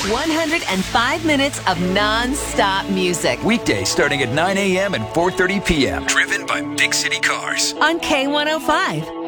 105 minutes of non-stop music Weekdays starting at 9 a.m. and 4:30 p.m. Driven by Big City Cars. on K105.